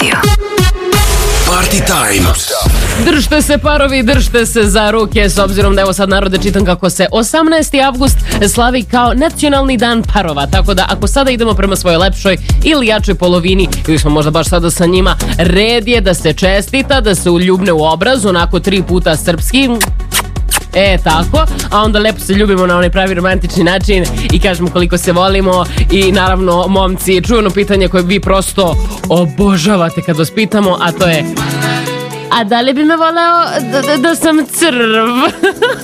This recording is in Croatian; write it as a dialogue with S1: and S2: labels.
S1: Radio.
S2: Party time.
S3: Držte se parovi, držte se za ruke, s obzirom da evo sad narode čitam kako se 18. avgust slavi kao nacionalni dan parova, tako da ako sada idemo prema svojoj lepšoj ili jačoj polovini, ili smo možda baš sada sa njima, red je da se čestita, da se uljubne u obraz, onako 3 puta srpski, tako, a onda lepo se ljubimo na onaj pravi romantični način i kažemo koliko se volimo. I naravno, momci, čujeno pitanje koje vi prosto obožavate kad vas pitamo, a to je: a da li bi me voleo da sam crv?